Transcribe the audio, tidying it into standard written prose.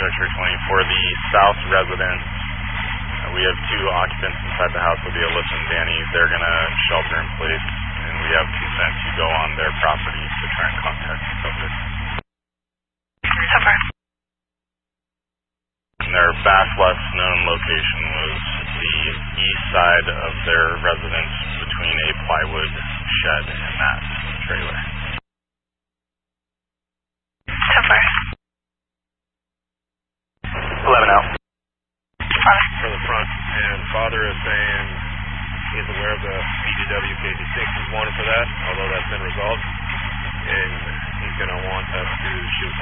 Archer 20. For the south residence, we have 2 occupants inside the house, Alyssa and Danny. They're going to shelter in place, and we have consent to go on their property to try and contact the subject. So far. And their last known location was the east side of their residence between a plywood shed and that trailer. So far. 11 out. Father. For the front, and father is saying he's aware of the BDW KC6 is wanted for that, although that's been resolved, and he's going to want us to shoot